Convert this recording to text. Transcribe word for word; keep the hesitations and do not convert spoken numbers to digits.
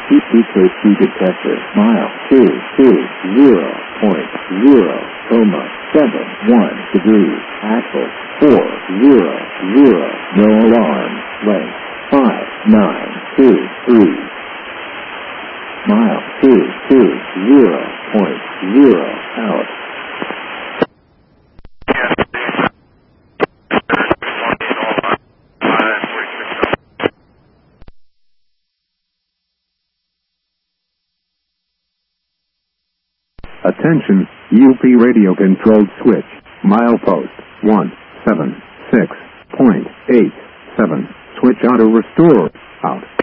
T P K T detector. Mile two two zero point zero comma seven one degrees. Axle four zero zero. No alarm. Length five nine two three. Mile two two zero point zero out. Attention, U P radio controlled switch, milepost one seven six point eight seven, switch auto restore, out.